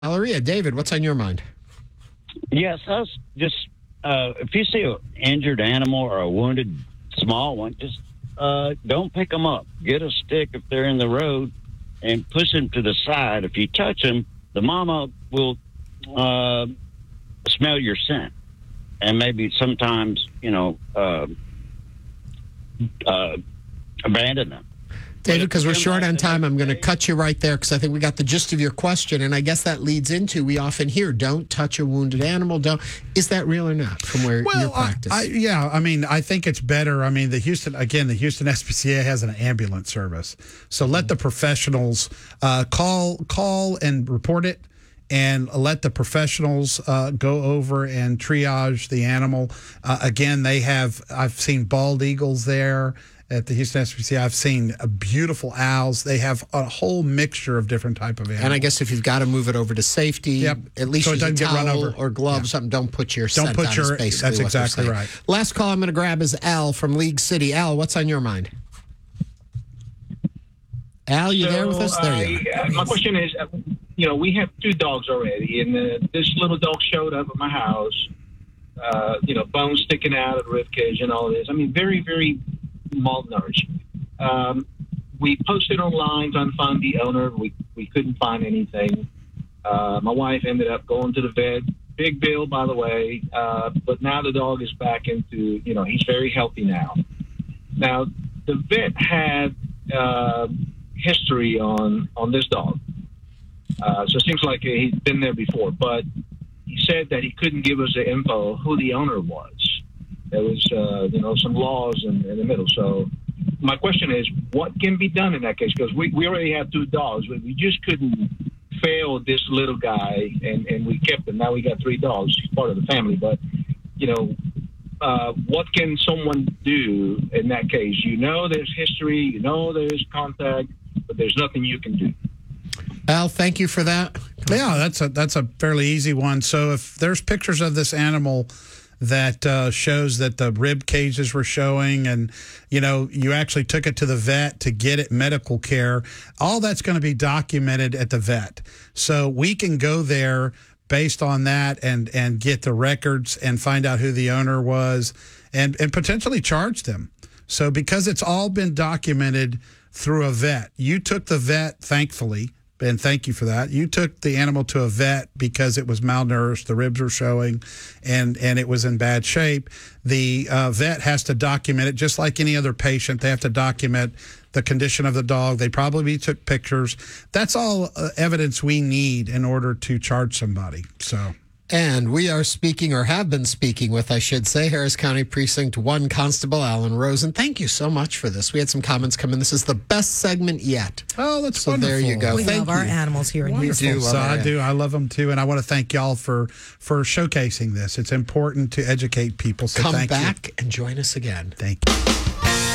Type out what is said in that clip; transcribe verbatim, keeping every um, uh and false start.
Valeria, David, what's on your mind? Yes, us just uh, if you see an injured animal or a wounded small one, just uh, don't pick them up. Get a stick if they're in the road and push them to the side. If you touch them, the mama will uh, smell your scent, and maybe sometimes you know uh, uh, abandon them. David, because we're short on time, I'm going to cut you right there because I think we got the gist of your question. And I guess that leads into, we often hear, don't touch a wounded animal. Don't. Is that real or not from where well, your practice? I, I, yeah, I mean, I think it's better. I mean, the Houston, again, the Houston S P C A has an ambulance service. So let the professionals uh, call, call and report it. And let the professionals uh, go over and triage the animal. Uh, again, they have, I've seen bald eagles there at the Houston S P C A. I've seen uh, beautiful owls. They have a whole mixture of different type of animals. And I guess if you've got to move it over to safety, yep. at least so use it a doesn't get run towel over. or gloves, yeah. something. Don't put your don't scent put on your. is basically That's what exactly they're right. Last call I'm going to grab is Al from League City. Al, what's on your mind? Al, you so, there with us? There you uh, are. My question is, uh, you know, we have two dogs already, and uh, this little dog showed up at my house, uh, you know, bones sticking out of the rib cage and all this. I mean, very, very malnourished. Um, we posted online trying to find the owner. We we couldn't find anything. Uh, my wife ended up going to the vet. Big bill, by the way. Uh, but now the dog is back into, you know, he's very healthy now. Now, the vet had uh, history on, on this dog. Uh, so it seems like he's been there before. But he said that he couldn't give us the info who the owner was. There was, uh, you know, some laws in, in the middle. So my question is, what can be done in that case? Because we, we already have two dogs. We, we just couldn't fail this little guy, and, and we kept him. Now we got three dogs. He's part of the family. But, you know, uh, what can someone do in that case? You know there's history. You know there's contact, but there's nothing you can do. Al, thank you for that. Yeah, that's a that's a fairly easy one. So if there's pictures of this animal that uh, shows that the rib cages were showing and, you know, you actually took it to the vet to get it medical care, all that's going to be documented at the vet. So we can go there based on that and, and get the records and find out who the owner was and, and potentially charge them. So because it's all been documented through a vet, you took the vet, thankfully, and thank you for that. You took the animal to a vet because it was malnourished, the ribs were showing, and, and it was in bad shape. The uh, vet has to document it just like any other patient. They have to document the condition of the dog. They probably took pictures. That's all uh, evidence we need in order to charge somebody. So. And we are speaking, or have been speaking with, I should say, Harris County Precinct one Constable Alan Rosen. Thank you so much for this. We had some comments come in. This is the best segment yet. Oh, that's so wonderful. There you go. We thank love you. our animals here in Wonderful. Houston. We do. So love I our do. I love them too, and I want to thank y'all for for showcasing this. It's important to educate people. So Come thank back you. and join us again. Thank you.